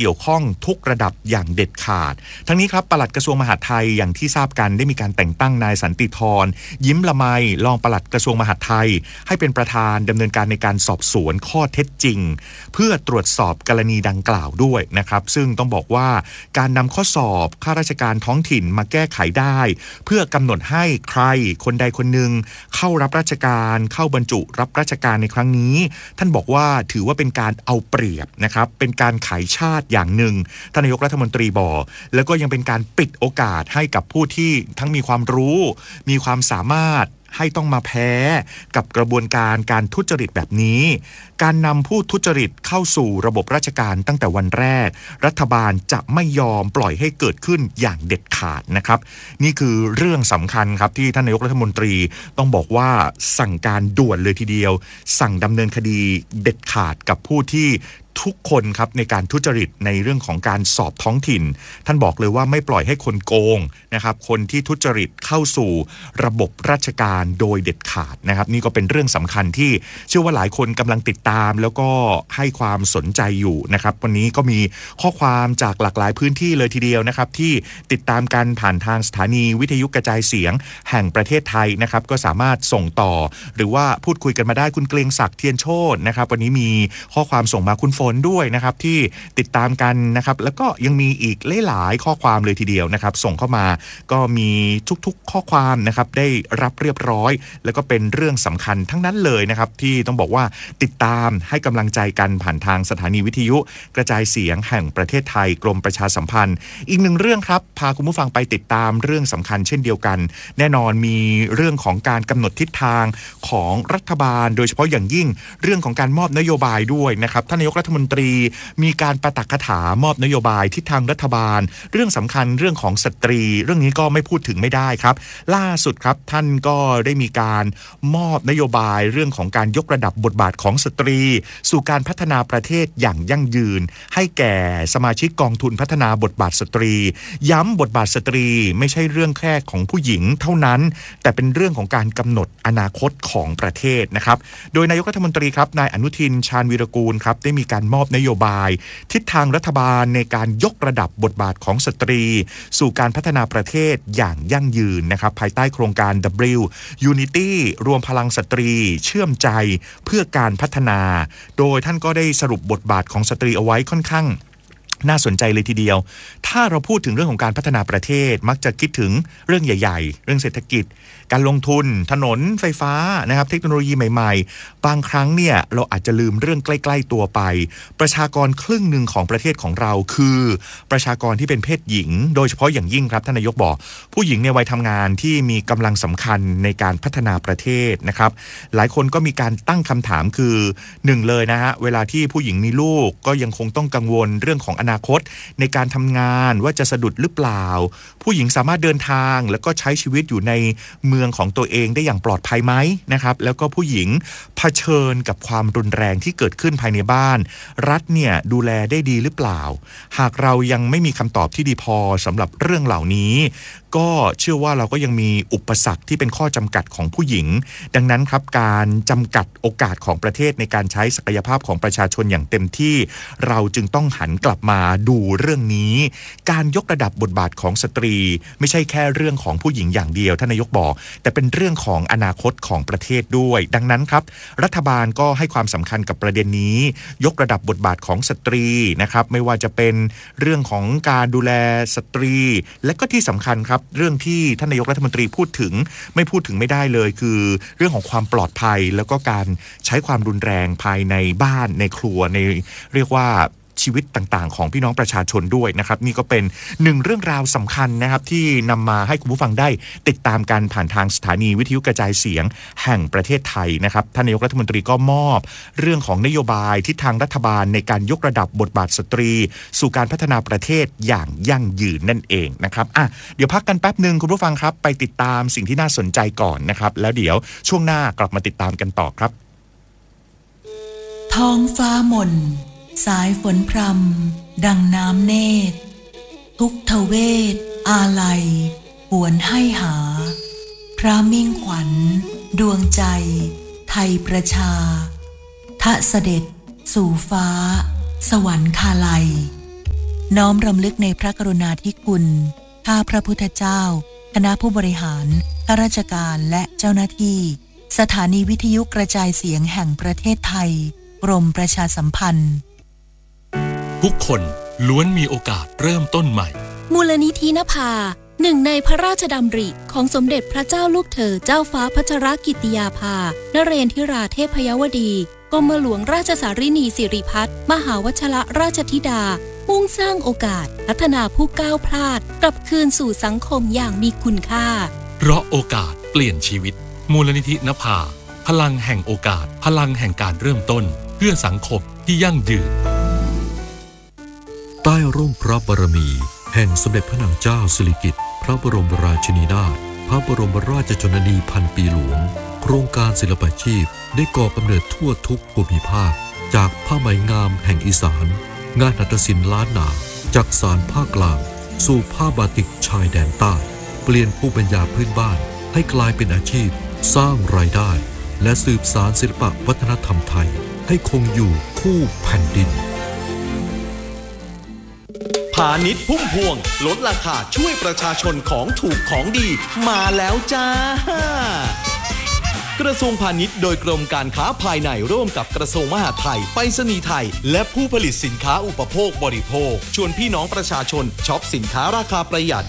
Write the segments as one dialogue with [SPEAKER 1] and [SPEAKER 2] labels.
[SPEAKER 1] กี่ยวข้องทุกระดับอย่างเด็ดขาดทั้งนี้ครับปลัดกระทรวงมหาดไทยอย่างที่ทราบกันได้มีการแต่งตั้งนายสันติธรยิ้มละไมรองปลัดกระทรวงมหาดไทยให้เป็นประธานดำเนินการในการสอบสวนข้อเท็จจริงเพื่อตรวจสอบกรณีดังกล่าวด้วยนะครับซึ่งต้องบอกว่าการนำข้อสอบข้าราชการท้องถิ่นมาแก้ไขได้เพื่อกำหนดให้ใครคนใดคนหนึ่งเข้ารับราชการเข้าบรรจุรับราชการในครั้งนี้ท่านบอกว่าถือว่าเป็นการเอาเปรียบนะครับเป็นการขายชาติอย่างหนึ่งท่านนายกรัฐมนตรีบอกแล้วก็ยังเป็นการปิดโอกาสให้กับผู้ที่ทั้งมีความรู้มีความสามารถให้ต้องมาแพ้กับกระบวนการทุจริตแบบนี้การนำผู้ทุจริตเข้าสู่ระบบราชการตั้งแต่วันแรกรัฐบาลจะไม่ยอมปล่อยให้เกิดขึ้นอย่างเด็ดขาดนะครับนี่คือเรื่องสำคัญครับที่ท่านนายกรัฐมนตรีต้องบอกว่าสั่งการด่วนเลยทีเดียวสั่งดำเนินคดีเด็ดขาดกับผู้ที่ทุกคนครับในการทุจริตในเรื่องของการสอบท้องถิ่นท่านบอกเลยว่าไม่ปล่อยให้คนโกงนะครับคนที่ทุจริตเข้าสู่ระบบราชการโดยเด็ดขาดนะครับนี่ก็เป็นเรื่องสำคัญที่เชื่อว่าหลายคนกำลังติดตามแล้วก็ให้ความสนใจอยู่นะครับวันนี้ก็มีข้อความจากหลากหลายพื้นที่เลยทีเดียวนะครับที่ติดตามกันผ่านทางสถานีวิทยุกระจายเสียงแห่งประเทศไทยนะครับก็สามารถส่งต่อหรือว่าพูดคุยกันมาได้คุณเกรียงศักดิ์เทียนโชตินะครับวันนี้มีข้อความส่งมาคุณฝนด้วยนะครับที่ติดตามกันนะครับแล้วก็ยังมีอีกหลายๆข้อความเลยทีเดียวนะครับส่งเข้ามาก็มีทุกๆข้อความนะครับได้รับเรียบร้อยแล้วก็เป็นเรื่องสำคัญทั้งนั้นเลยนะครับที่ต้องบอกว่าติดตามให้กำลังใจกันผ่านทางสถานีวิทยุกระจายเสียงแห่งประเทศไทยกรมประชาสัมพันธ์อีกหนึ่งเรื่องครับพาคุณผู้ฟังไปติดตามเรื่องสำคัญเช่นเดียวกันแน่นอนมีเรื่องของการกำหนดทิศทางของรัฐบาลโดยเฉพาะอย่างยิ่งเรื่องของการมอบนโยบายด้วยนะครับท่านนายกรัฐมนตรีมีการปาฐกถามอบนโยบายทิศทางรัฐบาลเรื่องสำคัญเรื่องของสตรีเรื่องนี้ก็ไม่พูดถึงไม่ได้ครับล่าสุดครับท่านก็ได้มีการมอบนโยบายเรื่องของการยกระดับบทบาทของสตรีสู่การพัฒนาประเทศอย่างยั่งยืนให้แก่สมาชิกกองทุนพัฒนาบทบาทสตรีย้ำบทบาทสตรีไม่ใช่เรื่องแค่ของผู้หญิงเท่านั้นแต่เป็นเรื่องของการกำหนดอนาคตของประเทศนะครับโดยนายกรัฐมนตรีครับนายอนุทินชาญวีรกูลครับได้มีการมอบนโยบายทิศทางรัฐบาลในการยกระดับบทบาทของสตรีสู่การพัฒนาประเทศอย่างยั่งยืนนะครับภายใต้โครงการ W Unity รวมพลังสตรีเชื่อมใจเพื่อการพัฒนาโดยท่านก็ได้สรุปบทบาทของสตรีเอาไว้ค่อนข้างน่าสนใจเลยทีเดียวถ้าเราพูดถึงเรื่องของการพัฒนาประเทศมักจะคิดถึงเรื่องใหญ่ๆเรื่องเศรษฐกิจการลงทุนถนนไฟฟ้านะครับเทคโนโลยีใหม่ๆบางครั้งเนี่ยเราอาจจะลืมเรื่องใกล้ๆตัวไปประชากรครึ่งหนึ่งของประเทศของเราคือประชากรที่เป็นเพศหญิงโดยเฉพาะอย่างยิ่งครับท่านนายกบอกผู้หญิงในวัยทำงานที่มีกำลังสำคัญในการพัฒนาประเทศนะครับหลายคนก็มีการตั้งคำถามคือหนึ่งเลยนะฮะเวลาที่ผู้หญิงมีลูกก็ยังคงต้องกังวลเรื่องของอนาคตในการทำงานว่าจะสะดุดหรือเปล่าผู้หญิงสามารถเดินทางแล้วก็ใช้ชีวิตอยู่ในเมืองของตัวเองได้อย่างปลอดภัยไหมนะครับแล้วก็ผู้หญิงเผชิญกับความรุนแรงที่เกิดขึ้นภายในบ้านรัฐเนี่ยดูแลได้ดีหรือเปล่าหากเรายังไม่มีคำตอบที่ดีพอสำหรับเรื่องเหล่านี้ก็เชื่อว่าเราก็ยังมีอุปสรรคที่เป็นข้อจำกัดของผู้หญิงดังนั้นครับการจำกัดโอกาสของประเทศในการใช้ศักยภาพของประชาชนอย่างเต็มที่เราจึงต้องหันกลับมาดูเรื่องนี้การยกระดับบทบาทของสตรีไม่ใช่แค่เรื่องของผู้หญิงอย่างเดียวท่านนายกบอกแต่เป็นเรื่องของอนาคตของประเทศด้วยดังนั้นครับรัฐบาลก็ให้ความสำคัญกับประเด็นนี้ยกระดับบทบาทของสตรีนะครับไม่ว่าจะเป็นเรื่องของการดูแลสตรีและก็ที่สำคัญครับเรื่องที่ท่านนายกรัฐมนตรีพูดถึงไม่ได้เลยคือเรื่องของความปลอดภัยแล้วก็การใช้ความรุนแรงภายในบ้านในครัวในเรียกว่าชีวิตต่างๆของพี่น้องประชาชนด้วยนะครับนี่ก็เป็นหนึ่งเรื่องราวสำคัญนะครับที่นำมาให้คุณผู้ฟังได้ติดตามกันผ่านทางสถานีวิทยุกระจายเสียงแห่งประเทศไทยนะครับท่านนายกรัฐมนตรีก็มอบเรื่องของนโยบายทิศทางรัฐบาลในการยกระดับบทบาทสตรีสู่การพัฒนาประเทศอย่างยั่งยืนนั่นเองนะครับเดี๋ยวพักกันแป๊บนึงคุณผู้ฟังครับไปติดตามสิ่งที่น่าสนใจก่อนนะครับแล้วเดี๋ยวช่วงหน้ากลับมาติดตามกันต่อครับ
[SPEAKER 2] ท้องฟ้ามนสายฝนพรำดังน้ำเนตรทุกทเวทอาลัยหวนให้หาพระมิ่งขวัญดวงใจไทยประชาทะเสด็จสู่ฟ้าสวรรคาลัยน้อมรำลึกในพระกรุณาธิคุณข้าพระพุทธเจ้าคณะผู้บริหารข้าราชการและเจ้าหน้าที่สถานีวิทยุกระจายเสียงแห่งประเทศไทยกรมประชาสัมพันธ์
[SPEAKER 3] ทุกคนล้วนมีโอกาสเริ่มต้นใหม่
[SPEAKER 4] มูลนิธินภาหนึ่งในพระราชดำริของสมเด็จพระเจ้าลูกเธอเจ้าฟ้าพัชรกิติยาภานเรนทิราเทพยวดีกรมหลวงราชสารินีสิริพัฒน์มหาวชรราชธิดามุ่งสร้างโอกาสพัฒนาผู้ก้าวพลาดกลับคืนสู่สังคมอย่างมีคุณค่า
[SPEAKER 3] เพราะโอกาสเปลี่ยนชีวิตมูลนิธินภาพลังแห่งโอกาสพลังแห่งการเริ่มต้นเพื่อสังคมที่ยั่งยืน
[SPEAKER 5] ใต้ร่มพระบารมีแห่งสมเด็จพระนางเจ้าสิริกิติ์พระบรมราชินีนาถพระบรมราชชนนีพันปีหลวงโครงการศิลปาชีพได้ก่อกำเนิดทั่วทุกภูมิภาคจากผ้าไหมงามแห่งอีสานงานหัตถศิลป์ล้านนาจากสานภาคกลางสู่ผ้าบาติกชายแดนใต้เปลี่ยนภูมิปัญญาพื้นบ้านให้กลายเป็นอาชีพสร้างรายได้และสืบสานศิลปวัฒนธรรมไทยให้คงอยู่คู่แผ่นดิน
[SPEAKER 6] พาณิชย์พุ่มพวงลดราคาช่วยประชาชนของถูกของดีมาแล้วจ้ากระทรวงพาณิชย์โดยกรมการค้าภายในร่วมกับกระทรวงมหาดไทยไปรษณีย์ไทยและผู้ผลิตสินค้าอุปโภคบริโภคชวนพี่น้องประชาชนช็อปสินค้าราคาประหยัด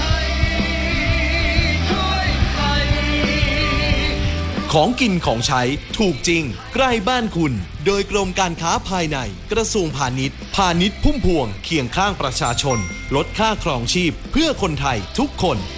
[SPEAKER 6] ของกินของใช้ถูกจริงใกล้บ้านคุณโดยกรมการค้าภายในกระทรวงพาณิชย์พาณิชย์พุ่มพวงเคียงข้างประชาชนลดค่าครองชีพเพื่อคนไทยทุกคน